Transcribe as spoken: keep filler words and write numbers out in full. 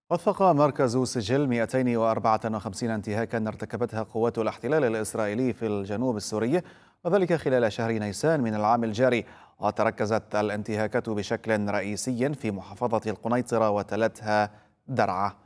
وثق مركز سجل مئتين وأربعة وخمسين انتهاكا ارتكبتها قوات الاحتلال الإسرائيلي في الجنوب السوري، وذلك خلال شهر نيسان من العام الجاري. وتركزت الانتهاكات بشكل رئيسي في محافظة القنيطرة وتلتها درعا.